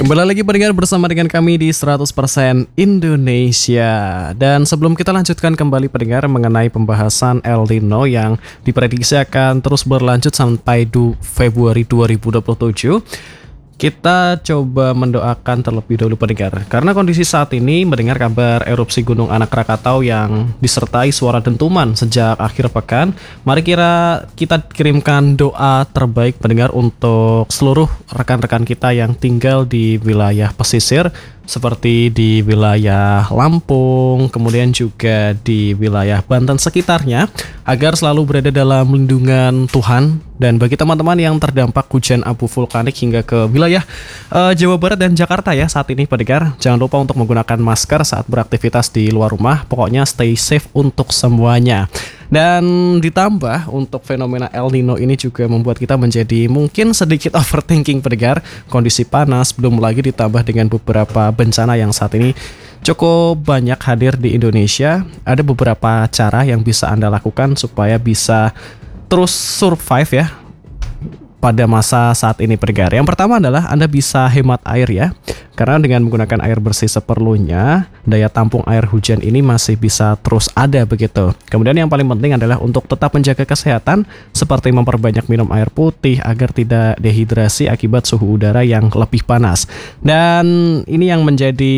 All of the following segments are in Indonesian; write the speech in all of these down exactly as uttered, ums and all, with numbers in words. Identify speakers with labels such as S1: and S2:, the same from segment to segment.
S1: Kembali lagi pendengar bersama dengan kami di seratus persen Indonesia. Dan sebelum kita lanjutkan kembali pendengar mengenai pembahasan El Nino yang diprediksi akan terus berlanjut sampai Februari dua ribu dua puluh tujuh, kita coba mendoakan terlebih dahulu pendengar, karena kondisi saat ini mendengar kabar erupsi Gunung Anak Krakatau yang disertai suara dentuman sejak akhir pekan. Mari kira kita kirimkan doa terbaik pendengar untuk seluruh rekan-rekan kita yang tinggal di wilayah pesisir seperti di wilayah Lampung, kemudian juga di wilayah Banten sekitarnya, agar selalu berada dalam lindungan Tuhan. Dan bagi teman-teman yang terdampak hujan abu vulkanik hingga ke wilayah uh, Jawa Barat dan Jakarta ya saat ini pendengar, jangan lupa untuk menggunakan masker saat beraktivitas di luar rumah. Pokoknya stay safe untuk semuanya. Dan ditambah untuk fenomena El Nino ini juga membuat kita menjadi mungkin sedikit overthinking pendengar. Kondisi panas, belum lagi ditambah dengan beberapa bencana yang saat ini cukup banyak hadir di Indonesia. Ada beberapa cara yang bisa Anda lakukan supaya bisa terus survive ya pada masa saat ini pendengar. Yang pertama adalah Anda bisa hemat air ya, karena dengan menggunakan air bersih seperlunya, daya tampung air hujan ini masih bisa terus ada begitu. Kemudian yang paling penting adalah untuk tetap menjaga kesehatan, seperti memperbanyak minum air putih agar tidak dehidrasi akibat suhu udara yang lebih panas. Dan ini yang menjadi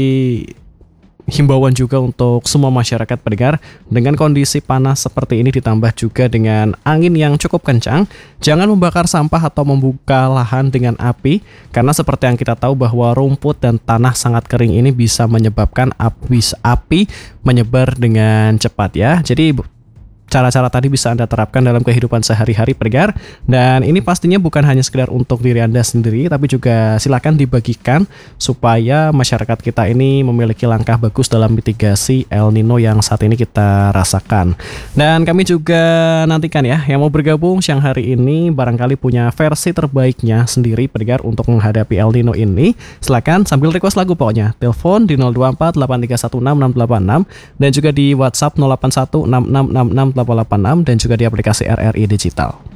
S1: himbauan juga untuk semua masyarakat pendengar. Dengan kondisi panas seperti ini ditambah juga dengan angin yang cukup kencang, jangan membakar sampah atau membuka lahan dengan api, karena seperti yang kita tahu bahwa rumput dan tanah sangat kering ini bisa menyebabkan api, api menyebar dengan cepat ya. Jadi cara-cara tadi bisa Anda terapkan dalam kehidupan sehari-hari pendengar. Dan ini pastinya bukan hanya sekedar untuk diri Anda sendiri, tapi juga silakan dibagikan supaya masyarakat kita ini memiliki langkah bagus dalam mitigasi El Nino yang saat ini kita rasakan. Dan kami juga nantikan ya, yang mau bergabung siang hari ini barangkali punya versi terbaiknya sendiri pendengar untuk menghadapi El Nino ini. Silakan sambil request lagu pokoknya. Telepon di nol dua empat delapan tiga satu enam enam delapan enam dan juga di WhatsApp nol delapan satu enam enam enam enam delapan delapan enam dan juga di aplikasi R R I Digital.